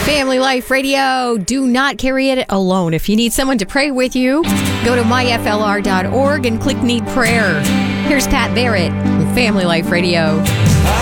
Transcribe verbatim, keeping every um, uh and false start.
Family Life Radio. Do not carry it alone. If you need someone to pray with you, go to my f l r dot org and click Need Prayer. Here's Pat Barrett with Family Life Radio.